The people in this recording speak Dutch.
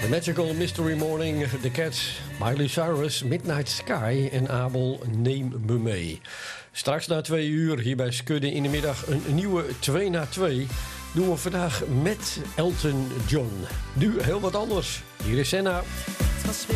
The Magical Mystery Morning, The Cats, Miley Cyrus, Midnight Sky en Abel, Neem me mee. Straks na 2 uur hier bij Skudde in de middag een nieuwe 2 na 2. Doen we vandaag met Elton John. Nu heel wat anders. Hier is Senna.